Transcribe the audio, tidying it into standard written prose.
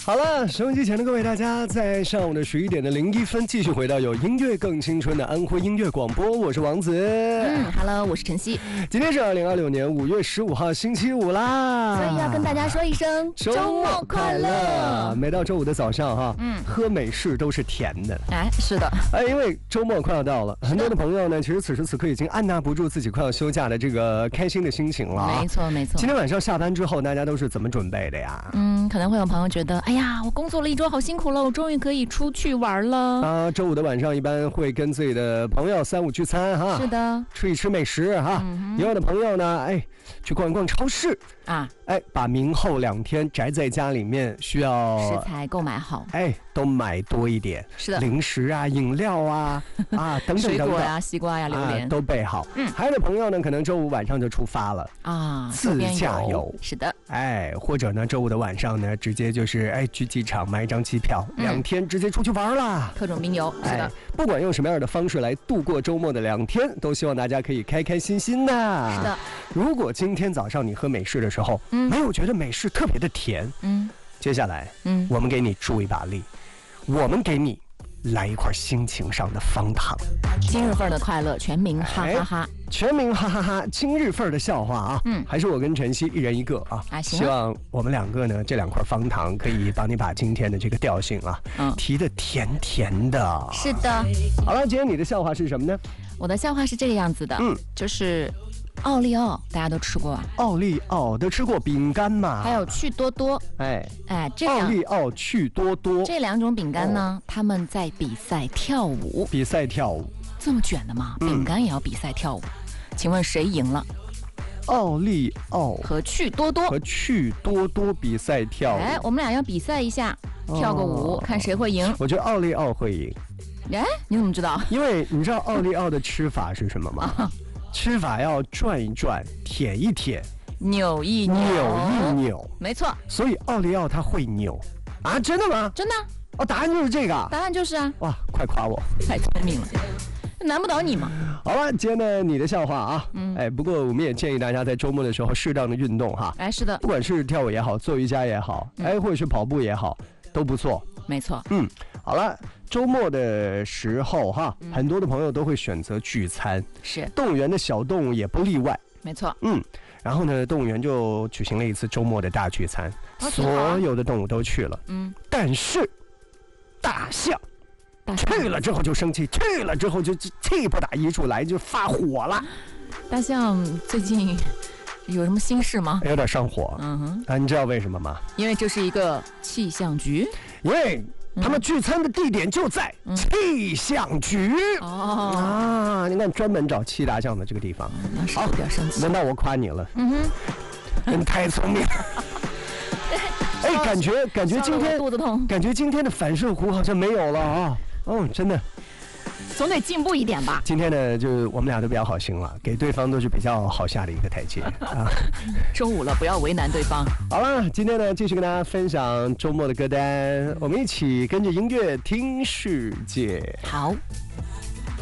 好了，收音机前的各位大家，在上午的11点的01分，继续回到有音乐更青春的安徽音乐广播，我是王子。 Hello， 我是晨曦。 今天是2026年5月15号星期五啦， 所以要跟大家说一声周末快乐。 每到周五的早上哈，喝美式都是甜的。 哎，是的， 因为周末快要到了，很多的朋友呢，其实此时此刻已经按捺不住自己快要休假的这个开心的心情了。 没错，没错。 今天晚上下班之后，大家都是怎么准备的呀？ 可能会有朋友觉得，哎呀，我工作了一周好辛苦了，我终于可以出去玩了。 周五的晚上一般会跟自己的朋友3、5聚餐哈。 是的， 吃一吃美食哈。也有的朋友呢，去逛一逛超市啊。 把明后2天宅在家里面需要食材购买好， 都买多一点。 是的， 零食啊、饮料啊等等水果呀、西瓜呀、榴莲都备好。还有的朋友呢，可能周五晚上就出发了啊，自驾游。 是的， 或者呢，周五的晚上呢，直接就是去机场买一张机票，2天直接出去玩啦。 特种兵游，是的。 不管用什么样的方式来度过周末的2天，都希望大家可以开开心心的。 是的。 如果今天早上你喝美式的时候，没有觉得美式特别的甜，接下来，我们给你助一把力，我们给你来一块心情上的方糖。 今日份的快乐，全民哈哈哈， 全民哈哈哈，今日份的笑话啊，还是我跟晨曦一人一个啊。希望我们2个呢，这2块方糖可以帮你把今天的这个调性啊，提得甜甜的。 是的。 好了，今天你的笑话是什么呢？ 我的笑话是这个样子的，就是奥利奥，大家都吃过吧？ 奥利奥都吃过饼干嘛？ 还有趣多多， 奥利奥、趣多多这2种饼干呢，他们在比赛跳舞。 比赛跳舞， 这么卷的吗？饼干也要比赛跳舞？请问谁赢了？ 奥利奥和趣多多比赛跳舞。 我们俩要比赛一下，跳个舞，看谁会赢。 我觉得奥利奥会赢。 你怎么知道？ 因为你知道奥利奥的吃法是什么吗？吃法要转一转，舔一舔， 扭一扭， 没错。 所以奥利奥他会扭啊？真的吗？ 真的。 答案就是这个。 答案就是啊。 哇，快夸我， 太聪明了，难不倒你吗？ 好了，今天呢你的笑话啊，不过我们也建议大家在周末的时候适当的运动哈。 是的， 不管是跳舞也好，做瑜伽也好，或者是跑步也好，都不错。 没错。 好了，周末的时候哈，很多的朋友都会选择聚餐， 是动物园的小动物也不例外。 没错。 然后呢，动物园就举行了一次周末的大聚餐，所有的动物都去了。但是大象去了之后就生气，去了之后就气不打一处来，就发火了。 大象最近有什么心事吗？ 有点上火。你知道为什么吗？ 因为这是一个气象局。 因为他们聚餐的地点就在气象局。你看专门找气大象的这个地方。 那是有点生气。 轮到我夸你了。你太聪明。感觉今天肚子痛， 感觉今天的反射弧好像没有了啊。真的。 总得进步一点吧。 今天呢，就我们俩都比较好心了，给对方都是比较好下的一个台阶啊。 周五了，不要为难对方。 好了，今天呢继续跟大家分享周末的歌单，我们一起跟着音乐听世界。 好。